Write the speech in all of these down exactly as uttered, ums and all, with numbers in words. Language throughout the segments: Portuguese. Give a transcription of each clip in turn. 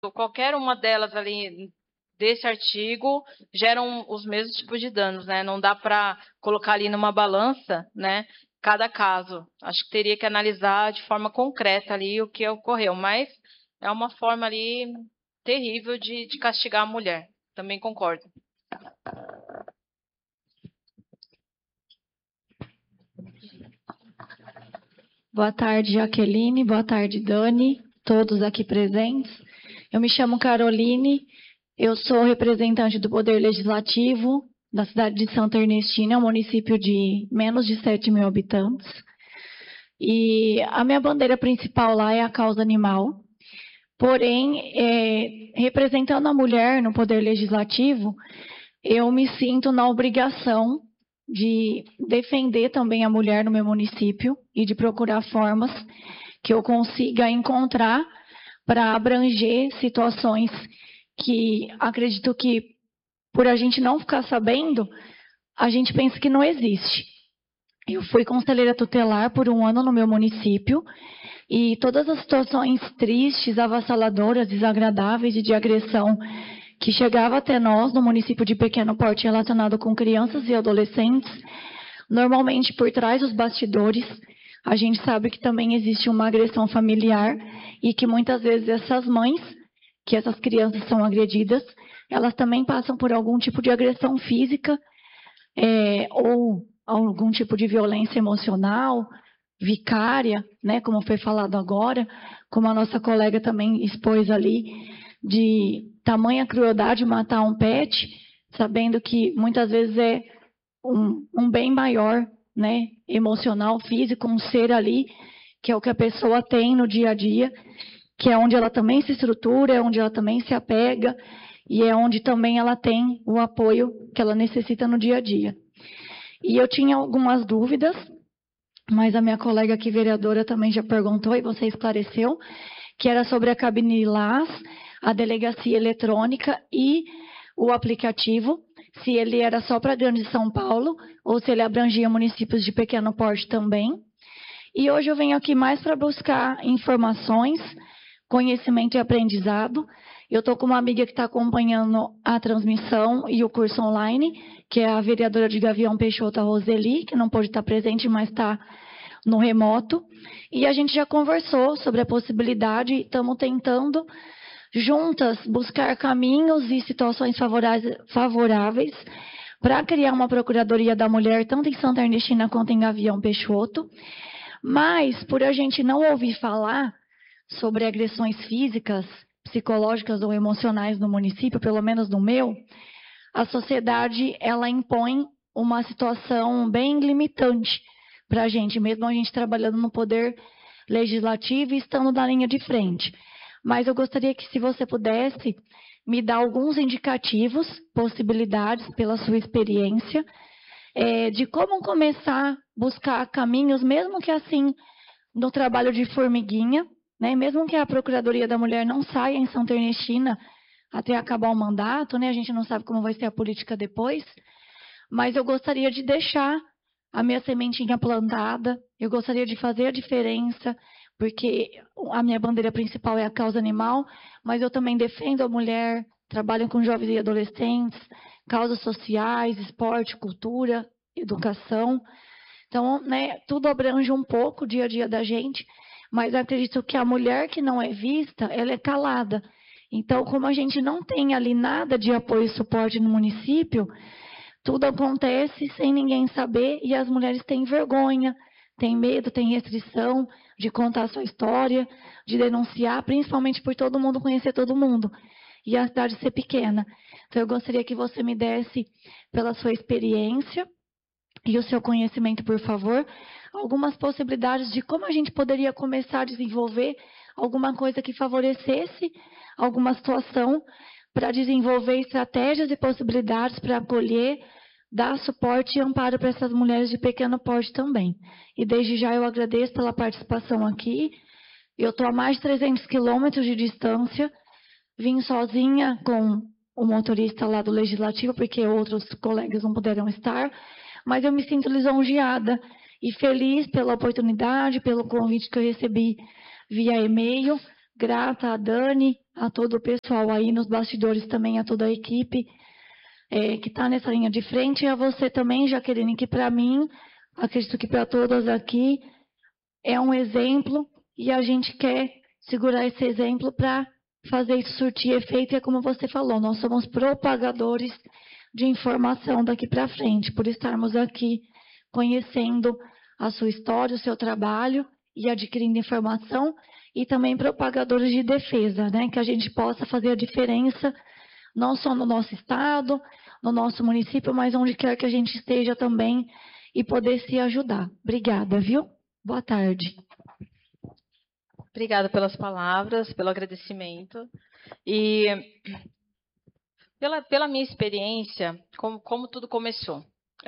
qualquer uma delas ali desse artigo geram os mesmos tipos de danos, né? Não dá para colocar ali numa balança, né? Cada caso. Acho que teria que analisar de forma concreta ali o que ocorreu, mas é uma forma ali terrível de, de castigar a mulher. Também concordo. Boa tarde, Jaqueline. Boa tarde, Dani. Todos aqui presentes. Eu me chamo Caroline. Eu sou representante do Poder Legislativo da cidade de Santa Ernestina, um município de menos de sete mil habitantes. E a minha bandeira principal lá é a causa animal. Porém, é, representando a mulher no Poder Legislativo, eu me sinto na obrigação de defender também a mulher no meu município e de procurar formas que eu consiga encontrar para abranger situações que acredito que, por a gente não ficar sabendo, a gente pensa que não existe. Eu fui conselheira tutelar por um ano no meu município e todas as situações tristes, avassaladoras, desagradáveis e de agressão que chegava até nós no município de pequeno porte relacionado com crianças e adolescentes, normalmente por trás dos bastidores, a gente sabe que também existe uma agressão familiar e que muitas vezes essas mães, que essas crianças são agredidas, elas também passam por algum tipo de agressão física é, ou algum tipo de violência emocional, vicária, né, como foi falado agora, como a nossa colega também expôs ali, de tamanha crueldade matar um pet, sabendo que muitas vezes é um, um bem maior, né, emocional, físico, um ser ali, que é o que a pessoa tem no dia a dia, que é onde ela também se estrutura, é onde ela também se apega, e é onde também ela tem o apoio que ela necessita no dia a dia. E eu tinha algumas dúvidas, mas a minha colega aqui, vereadora, também já perguntou e você esclareceu, que era sobre a cabine LAS, a delegacia eletrônica e o aplicativo, se ele era só para a Grande São Paulo ou se ele abrangia municípios de pequeno porte também. E hoje eu venho aqui mais para buscar informações, conhecimento e aprendizado. Eu estou com uma amiga que está acompanhando a transmissão e o curso online, que é a vereadora de Gavião Peixoto, a Roseli, que não pôde estar presente, mas está no remoto. E a gente já conversou sobre a possibilidade e estamos tentando, juntas, buscar caminhos e situações favoráveis para criar uma Procuradoria da Mulher, tanto em Santa Ernestina quanto em Gavião Peixoto. Mas, por a gente não ouvir falar sobre agressões físicas, psicológicas ou emocionais no município, pelo menos no meu, a sociedade ela impõe uma situação bem limitante para a gente, mesmo a gente trabalhando no poder legislativo e estando na linha de frente. Mas eu gostaria que, se você pudesse, me dar alguns indicativos, possibilidades, pela sua experiência, é, de como começar a buscar caminhos, mesmo que assim, no trabalho de formiguinha, né, mesmo que a Procuradoria da Mulher não saia em Santa Ernestina até acabar o mandato, né, a gente não sabe como vai ser a política depois, mas eu gostaria de deixar a minha sementinha plantada, eu gostaria de fazer a diferença, porque a minha bandeira principal é a causa animal, mas eu também defendo a mulher, trabalho com jovens e adolescentes, causas sociais, esporte, cultura, educação. Então, né, tudo abrange um pouco o dia a dia da gente, mas acredito que a mulher que não é vista, ela é calada. Então, como a gente não tem ali nada de apoio e suporte no município, tudo acontece sem ninguém saber e as mulheres têm vergonha, têm medo, têm restrição de contar a sua história, de denunciar, principalmente por todo mundo conhecer todo mundo e a cidade ser pequena. Então, eu gostaria que você me desse, pela sua experiência e o seu conhecimento, por favor, algumas possibilidades de como a gente poderia começar a desenvolver alguma coisa que favorecesse alguma situação para desenvolver estratégias e possibilidades para acolher, dar suporte e amparo para essas mulheres de pequeno porte também. E desde já eu agradeço pela participação aqui. Eu estou a mais de trezentos quilômetros de distância, vim sozinha com o motorista lá do Legislativo, porque outros colegas não puderam estar, mas eu me sinto lisonjeada e feliz pela oportunidade, pelo convite que eu recebi via e-mail. grata a Dani, a todo o pessoal aí nos bastidores também, a toda a equipe é, que está nessa linha de frente, e a você também, Jaqueline, que para mim, acredito que para todas aqui, é um exemplo, e a gente quer segurar esse exemplo para fazer isso surtir efeito, e é como você falou, nós somos propagadores de informação daqui para frente, por estarmos aqui conhecendo a sua história, o seu trabalho e adquirindo informação, e também propagadores de defesa, né? Que a gente possa fazer a diferença, não só no nosso estado, no nosso município, mas onde quer que a gente esteja também, e poder se ajudar. Obrigada, viu? Boa tarde. Obrigada pelas palavras, pelo agradecimento. E pela, pela minha experiência, como, como tudo começou.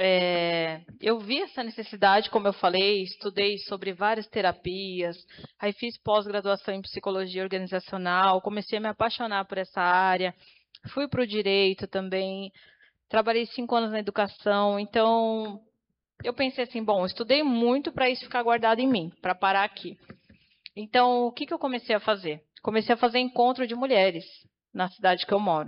É, eu vi essa necessidade, como eu falei, estudei sobre várias terapias, aí fiz pós-graduação em psicologia organizacional, comecei a me apaixonar por essa área, fui para o direito também, trabalhei cinco anos na educação, então eu pensei assim, bom, estudei muito para isso ficar guardado em mim, para parar aqui. Então, o que, que eu comecei a fazer? Comecei a fazer encontro de mulheres na cidade que eu moro.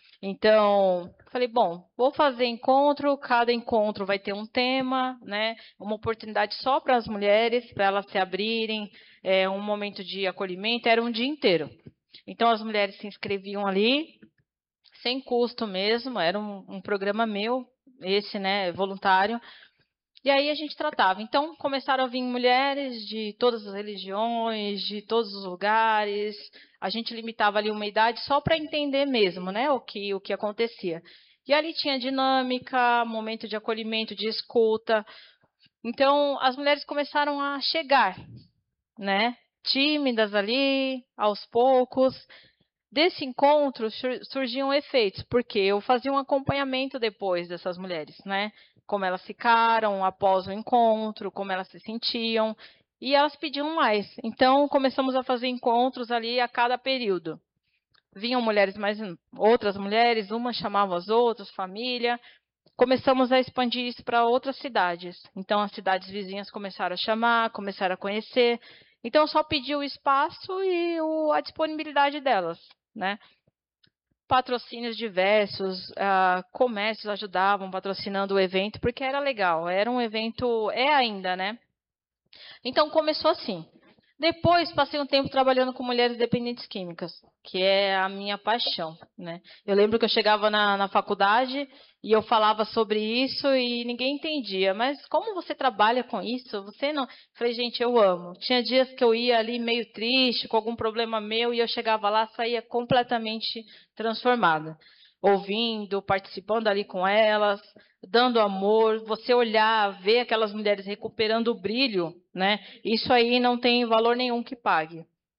Então, falei, bom, vou fazer encontro, cada encontro vai ter um tema, né? Uma oportunidade só para as mulheres, para elas se abrirem, é, um momento de acolhimento, era um dia inteiro. Então, as mulheres se inscreviam ali, sem custo mesmo, era um, um programa meu, esse, né, voluntário. E aí a gente tratava. Então, começaram a vir mulheres de todas as religiões, de todos os lugares. A gente limitava ali uma idade só para entender mesmo, né, o que, o que acontecia. E ali tinha dinâmica, momento de acolhimento, de escuta. Então, as mulheres começaram a chegar, né, tímidas ali, aos poucos. Desse encontro surgiam efeitos, porque eu fazia um acompanhamento depois dessas mulheres, né? Como elas ficaram após o encontro, como elas se sentiam, e elas pediam mais. Então, começamos a fazer encontros ali a cada período. Vinham mulheres mais, outras mulheres, umas chamavam as outras, família. Começamos a expandir isso para outras cidades. Então, as cidades vizinhas começaram a chamar, começaram a conhecer. Então, só pedi o espaço e o, a disponibilidade delas, né? Patrocínios diversos, uh, comércios ajudavam patrocinando o evento, porque era legal, era um evento, é ainda, né? Então, começou assim. Depois, passei um tempo trabalhando com mulheres dependentes químicas, que é a minha paixão, né? Eu lembro que eu chegava na, na faculdade e eu falava sobre isso e ninguém entendia. Mas como você trabalha com isso? Você não... Falei, gente, eu amo. Tinha dias que eu ia ali meio triste, com algum problema meu, e eu chegava lá, saía completamente transformada. Ouvindo, participando ali com elas, dando amor, você olhar, ver aquelas mulheres recuperando o brilho, né? Isso aí não tem valor nenhum que pague.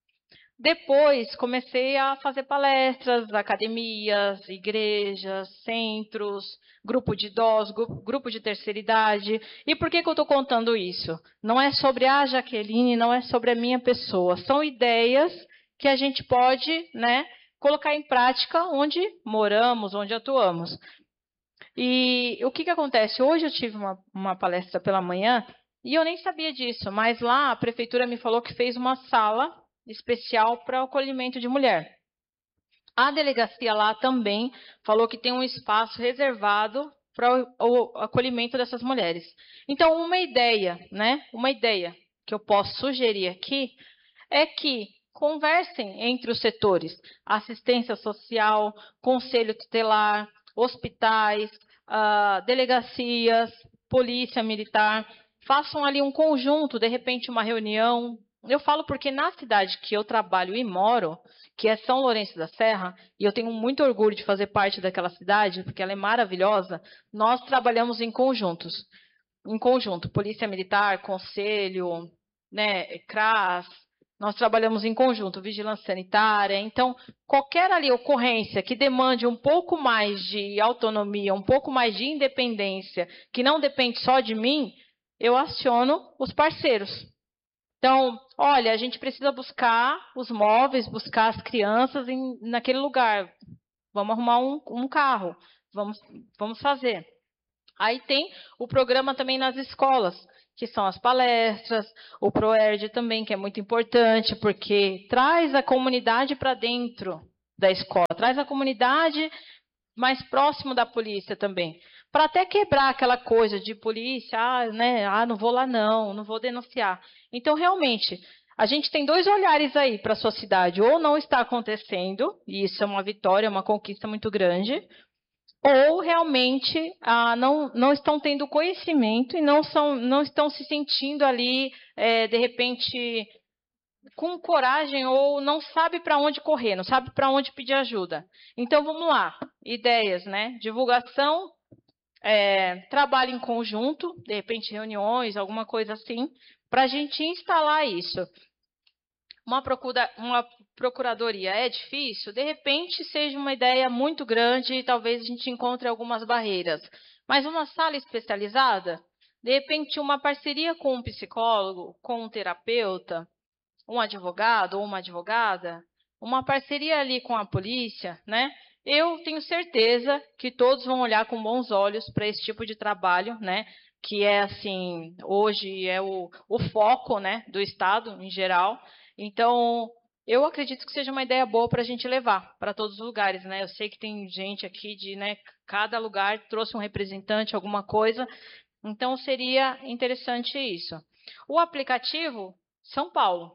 Depois, comecei a fazer palestras, academias, igrejas, centros, grupo de idosos, grupo de terceira idade. E por que, que eu estou contando isso? Não é sobre a Jaqueline, não é sobre a minha pessoa. São ideias que a gente pode, né, colocar em prática onde moramos, onde atuamos. E o que, que acontece? Hoje eu tive uma, uma palestra pela manhã e eu nem sabia disso, mas lá a prefeitura me falou que fez uma sala especial para o acolhimento de mulher. A delegacia lá também falou que tem um espaço reservado para o, o acolhimento dessas mulheres. Então, uma ideia, né? Uma ideia que eu posso sugerir aqui é que conversem entre os setores, assistência social, conselho tutelar, hospitais, uh, delegacias, polícia militar, façam ali um conjunto, de repente uma reunião. Eu falo porque na cidade que eu trabalho e moro, que é São Lourenço da Serra, e eu tenho muito orgulho de fazer parte daquela cidade, porque ela é maravilhosa, nós trabalhamos em conjuntos. Em conjunto, Polícia Militar, Conselho, né, CRAS, nós trabalhamos em conjunto, Vigilância Sanitária. Então, qualquer ali ocorrência que demande um pouco mais de autonomia, um pouco mais de independência, que não depende só de mim, eu aciono os parceiros. Então, olha, a gente precisa buscar os móveis, buscar as crianças em, naquele lugar. Vamos arrumar um, um carro, vamos, vamos fazer. Aí tem o programa também nas escolas, que são as palestras, o ProERD também, que é muito importante, porque traz a comunidade para dentro da escola, traz a comunidade mais próximo da polícia também, para até quebrar aquela coisa de polícia, ah, né, ah, não vou lá não, não vou denunciar. Então, realmente, a gente tem dois olhares aí para a sua cidade, ou não está acontecendo, e isso é uma vitória, uma conquista muito grande, ou realmente ah, não, não estão tendo conhecimento e não, são, não estão se sentindo ali, é, de repente, com coragem ou não sabe para onde correr, não sabe para onde pedir ajuda. Então, vamos lá. Ideias, né? Divulgação, é, trabalho em conjunto, de repente reuniões, alguma coisa assim, para a gente instalar isso. Uma, procura, uma procuradoria é difícil? De repente seja uma ideia muito grande e talvez a gente encontre algumas barreiras. Mas uma sala especializada? De repente uma parceria com um psicólogo, com um terapeuta, um advogado ou uma advogada, uma parceria ali com a polícia, né? Eu tenho certeza que todos vão olhar com bons olhos para esse tipo de trabalho, né? Que é assim, hoje é o, o foco, né, do Estado em geral. Então, eu acredito que seja uma ideia boa para a gente levar para todos os lugares, né? Eu sei que tem gente aqui de, né, cada lugar trouxe um representante, alguma coisa. Então, seria interessante isso. O aplicativo, São Paulo.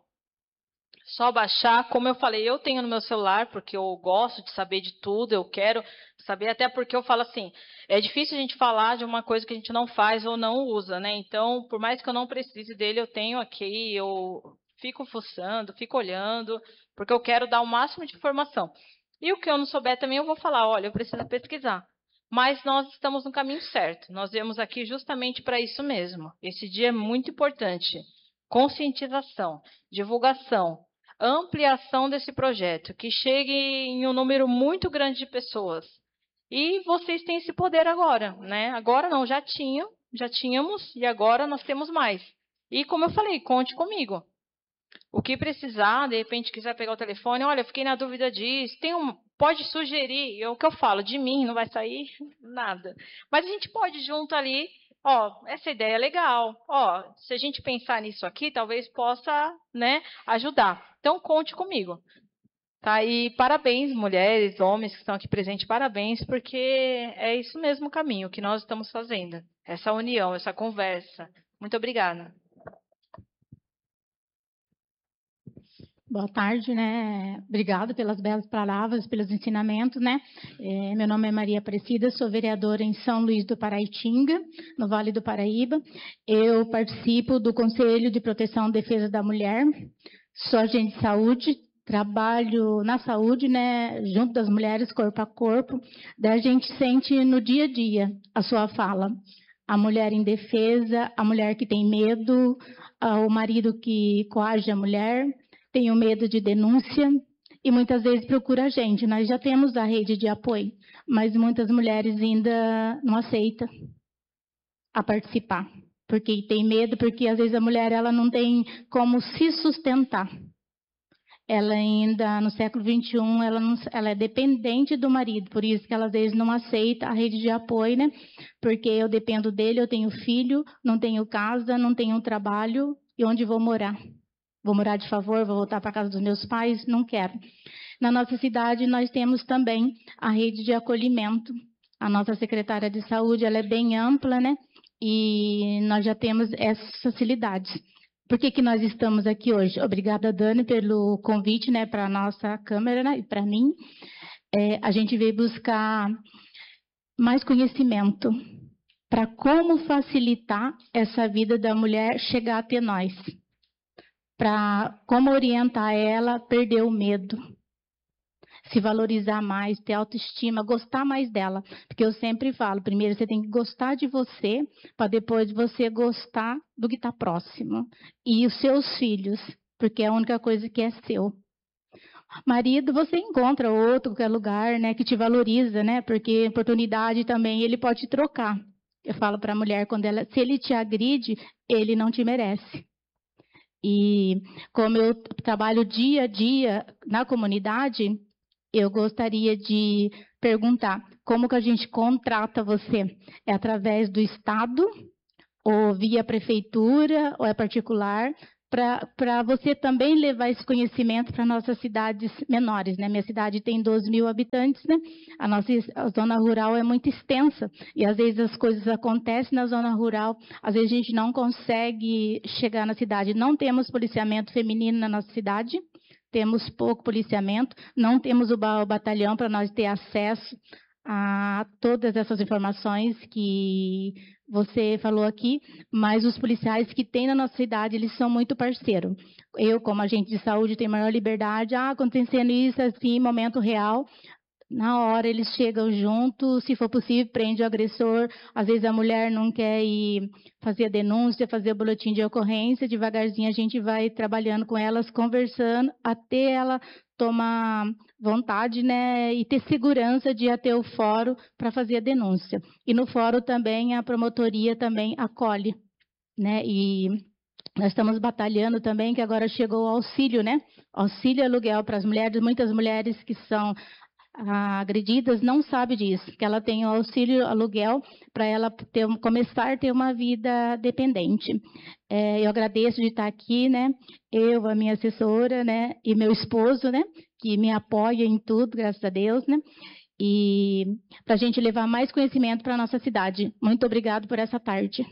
Só baixar, como eu falei, eu tenho no meu celular, porque eu gosto de saber de tudo, eu quero saber, até porque eu falo assim, é difícil a gente falar de uma coisa que a gente não faz ou não usa, né? Então, por mais que eu não precise dele, eu tenho aqui, eu fico fuçando, fico olhando, porque eu quero dar o máximo de informação. E o que eu não souber também, eu vou falar, olha, eu preciso pesquisar. Mas nós estamos no caminho certo, nós viemos aqui justamente para isso mesmo. Esse dia é muito importante. Conscientização, divulgação, ampliação desse projeto, que chegue em um número muito grande de pessoas. E vocês têm esse poder agora, né? Agora não, já tinham, já tínhamos, e agora nós temos mais. E como eu falei, conte comigo. O que precisar, de repente quiser pegar o telefone, olha, eu fiquei na dúvida disso, tem um, pode sugerir, é o que eu falo, de mim não vai sair nada. Mas a gente pode junto ali, ó, essa ideia é legal, ó, se a gente pensar nisso aqui, talvez possa, né, ajudar. Então, conte comigo. Tá? E parabéns, mulheres, homens que estão aqui presentes, parabéns, porque é isso mesmo o caminho que nós estamos fazendo. Essa união, essa conversa. Muito obrigada. Boa tarde, né? Obrigada pelas belas palavras, pelos ensinamentos, né? É, meu nome é Maria Aparecida, sou vereadora em São Luís do Paraitinga, no Vale do Paraíba. Eu participo do Conselho de Proteção e Defesa da Mulher, sou agente de saúde, trabalho na saúde, né? Junto das mulheres, corpo a corpo. Daí a gente sente no dia a dia a sua fala. A mulher indefesa, a mulher que tem medo, o marido que coage a mulher, tenho medo de denúncia e muitas vezes procura a gente. Nós já temos a rede de apoio, mas muitas mulheres ainda não aceitam a participar, porque tem medo, porque às vezes a mulher ela não tem como se sustentar. Ela ainda, no século vinte e um, ela, não, ela é dependente do marido, por isso que ela às vezes não aceita a rede de apoio, né? Porque eu dependo dele, eu tenho filho, não tenho casa, não tenho trabalho, e onde vou morar? Vou morar de favor, vou voltar para a casa dos meus pais? Não quero. Na nossa cidade, nós temos também a rede de acolhimento. A nossa secretária de saúde, ela é bem ampla, né? E nós já temos essas facilidades. Por que que nós estamos aqui hoje? Obrigada, Dani, pelo convite, né, para a nossa Câmara, né, e para mim. É, a gente veio buscar mais conhecimento para como facilitar essa vida da mulher chegar até nós. Para como orientar ela a perder o medo, se valorizar mais, ter autoestima, gostar mais dela. Porque eu sempre falo, primeiro você tem que gostar de você, para depois você gostar do que está próximo. E os seus filhos, porque é a única coisa que é seu. Marido, você encontra outro, qualquer lugar, né, que te valoriza, né? Porque oportunidade também ele pode trocar. Eu falo para a mulher, quando ela, se ele te agride, ele não te merece. E como eu trabalho dia a dia na comunidade, eu gostaria de perguntar, como que a gente contrata você? É através do Estado ou via prefeitura, ou é particular, para você também levar esse conhecimento para nossas cidades menores, né? Minha cidade tem doze mil habitantes, né? A nossa a zona rural é muito extensa e às vezes as coisas acontecem na zona rural, às vezes a gente não consegue chegar na cidade. Não temos policiamento feminino na nossa cidade, temos pouco policiamento, não temos o, ba o batalhão para nós ter acesso a todas essas informações que você falou aqui, mas os policiais que tem na nossa cidade, eles são muito parceiros. Eu, como agente de saúde, tenho maior liberdade, ah, acontecendo isso assim, momento real, na hora eles chegam junto, se for possível, prende o agressor, às vezes a mulher não quer ir fazer a denúncia, fazer o boletim de ocorrência, devagarzinho a gente vai trabalhando com elas, conversando, até ela tomar vontade, né, e ter segurança de ir até o fórum para fazer a denúncia. E no fórum também a promotoria também acolhe, né, e nós estamos batalhando também, que agora chegou o auxílio, né, auxílio aluguel para as mulheres, muitas mulheres que são agredidas não sabem disso, que ela tem o auxílio aluguel para ela ter, começar a ter uma vida dependente. É, eu agradeço de estar aqui, né? Eu, a minha assessora, né? E meu esposo, né? Que me apoia em tudo, graças a Deus, né? E para a gente levar mais conhecimento para a nossa cidade. Muito obrigado por essa tarde.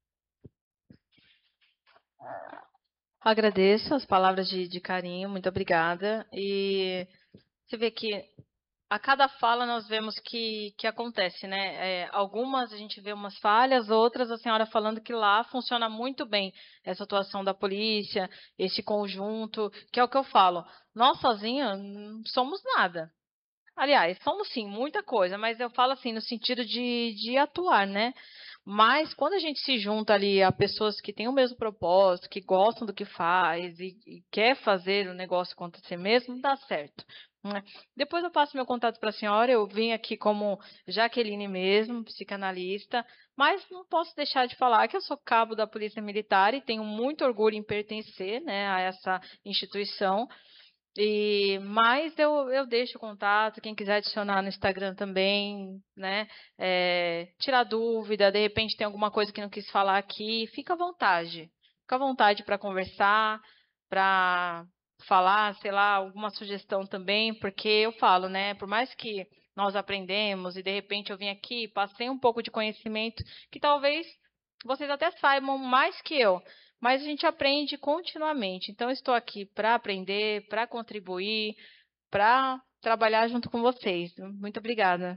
Agradeço as palavras de, de carinho, muito obrigada. E você vê que a cada fala nós vemos que, que acontece, né? É, algumas a gente vê umas falhas, outras a senhora falando que lá funciona muito bem essa atuação da polícia, esse conjunto, que é o que eu falo. Nós sozinhos não somos nada. Aliás, somos sim, muita coisa, mas eu falo assim no sentido de, de atuar, né? Mas quando a gente se junta ali a pessoas que têm o mesmo propósito, que gostam do que faz e, e quer fazer o negócio acontecer mesmo, dá certo. Depois eu passo meu contato para a senhora, eu vim aqui como Jaqueline mesmo, psicanalista, mas não posso deixar de falar que eu sou cabo da Polícia Militar e tenho muito orgulho em pertencer, né, a essa instituição, e, mas eu, eu deixo o contato, quem quiser adicionar no Instagram também, né, é, tirar dúvida, de repente tem alguma coisa que não quis falar aqui, fica à vontade, fica à vontade para conversar, para falar, sei lá, alguma sugestão também, porque eu falo, né, por mais que nós aprendemos e de repente eu vim aqui, passei um pouco de conhecimento que talvez vocês até saibam mais que eu, mas a gente aprende continuamente. Então, eu estou aqui para aprender, para contribuir, para trabalhar junto com vocês. Muito obrigada.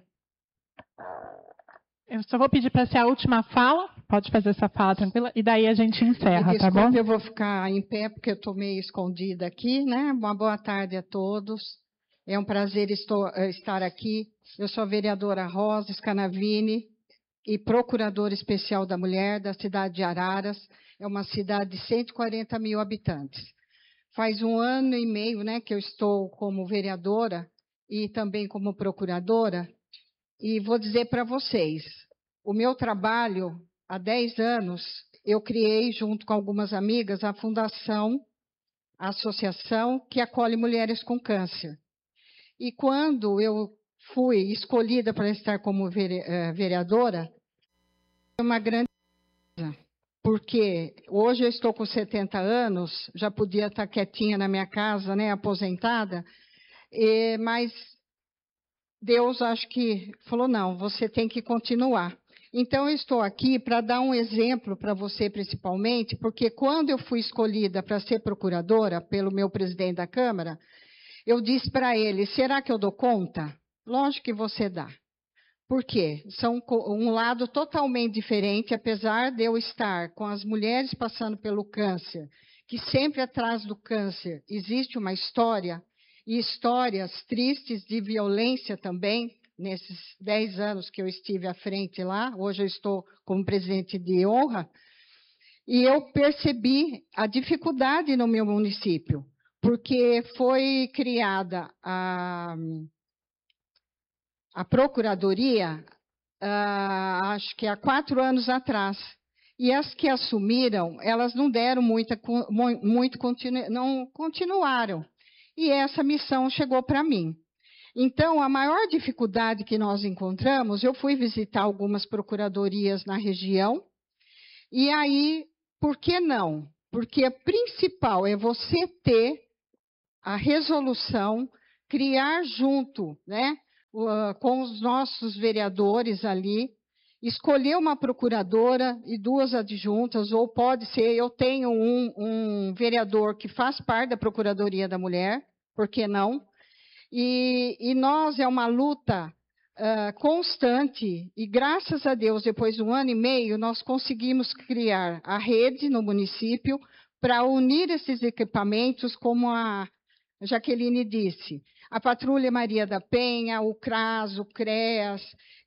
Eu só vou pedir para ser a última fala, pode fazer essa fala tranquila, e daí a gente encerra, Desculpa, tá bom? Eu vou ficar em pé porque eu estou meio escondida aqui, né? Uma boa tarde a todos. É um prazer estou, estar aqui. Eu sou a vereadora Rosa Scanavini e procuradora especial da mulher da cidade de Araras. É uma cidade de cento e quarenta mil habitantes. Faz um ano e meio, né, que eu estou como vereadora e também como procuradora. E vou dizer para vocês, o meu trabalho, há dez anos, eu criei, junto com algumas amigas, a Fundação, a associação que acolhe mulheres com câncer. E quando eu fui escolhida para estar como vereadora, foi uma grande coisa, porque hoje eu estou com setenta anos, já podia estar quietinha na minha casa, né, aposentada, e, mas Deus, acho que, falou, não, você tem que continuar. Então, eu estou aqui para dar um exemplo para você, principalmente, porque quando eu fui escolhida para ser procuradora pelo meu presidente da Câmara, eu disse para ele, será que eu dou conta? Lógico que você dá. Por quê? São um lado totalmente diferente, apesar de eu estar com as mulheres passando pelo câncer, que sempre atrás do câncer existe uma história, e histórias tristes de violência também, nesses dez anos que eu estive à frente lá, hoje eu estou como presidente de honra, e eu percebi a dificuldade no meu município, porque foi criada a, a procuradoria, ah, acho que há quatro anos atrás, e as que assumiram, elas não deram muita, muito, continu, não continuaram. E essa missão chegou para mim. Então, a maior dificuldade que nós encontramos, eu fui visitar algumas procuradorias na região, E aí, por que não? Porque a principal é você ter a resolução, criar junto, né, com os nossos vereadores ali, escolher uma procuradora e duas adjuntas, ou pode ser, eu tenho um, um vereador que faz parte da Procuradoria da Mulher, por que não? E, e nós, é uma luta uh, constante, e graças a Deus, depois de um ano e meio, nós conseguimos criar a rede no município para unir esses equipamentos, como a Jaqueline disse, a Patrulha Maria da Penha, o CRAS, o CREAS,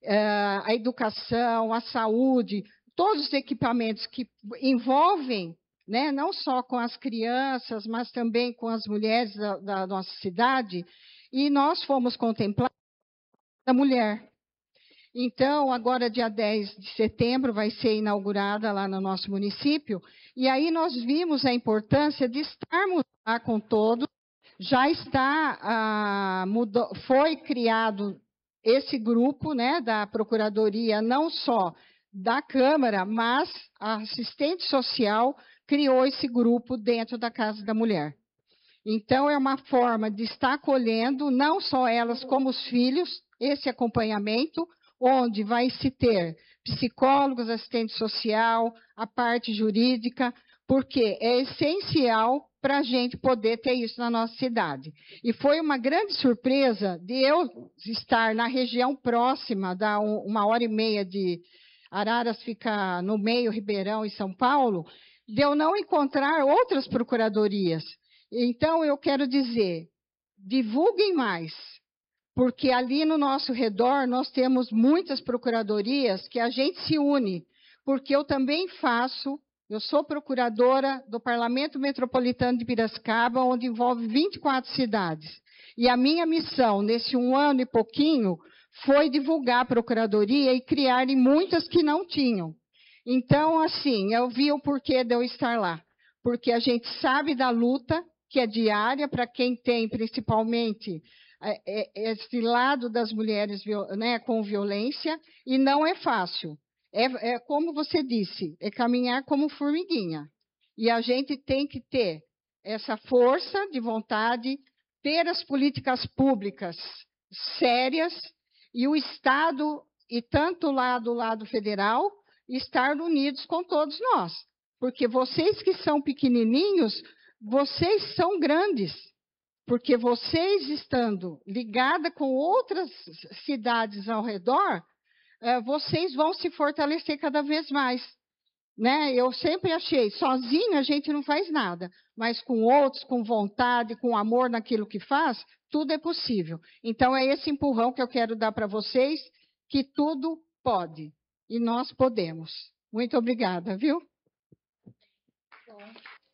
a educação, a saúde, todos os equipamentos que envolvem, né, não só com as crianças, mas também com as mulheres da, da nossa cidade, e nós fomos contemplados da mulher. Então, agora, dia dez de setembro, vai ser inaugurada lá no nosso município, e aí nós vimos a importância de estarmos lá com todos. Já está, ah, mudou, foi criado esse grupo, né, da Procuradoria, não só da Câmara, mas a assistente social criou esse grupo dentro da Casa da Mulher. Então, é uma forma de estar acolhendo, não só elas, como os filhos, esse acompanhamento, onde vai se ter psicólogos, assistente social, a parte jurídica, porque é essencial para a gente poder ter isso na nossa cidade. E foi uma grande surpresa de eu estar na região próxima, da uma hora e meia de Araras, fica no meio, Ribeirão e São Paulo, de eu não encontrar outras procuradorias. Então, eu quero dizer, divulguem mais, porque ali no nosso redor nós temos muitas procuradorias que a gente se une, porque eu também faço. Eu sou procuradora do Parlamento Metropolitano de Piracicaba, onde envolve vinte e quatro cidades. E a minha missão, nesse um ano e pouquinho, foi divulgar a procuradoria e criar muitas que não tinham. Então, assim, eu vi o porquê de eu estar lá. Porque a gente sabe da luta, que é diária, para quem tem, principalmente, esse lado das mulheres, né, com violência, e não é fácil. É, é como você disse, é caminhar como formiguinha. E a gente tem que ter essa força de vontade, ter as políticas públicas sérias e o Estado, e tanto lá do lado federal, estar unidos com todos nós. Porque vocês que são pequenininhos, vocês são grandes. Porque vocês estando ligada com outras cidades ao redor, vocês vão se fortalecer cada vez mais. Né? Eu sempre achei, sozinho a gente não faz nada, mas com outros, com vontade, com amor naquilo que faz, tudo é possível. Então, é esse empurrão que eu quero dar para vocês, que tudo pode, e nós podemos. Muito obrigada, viu?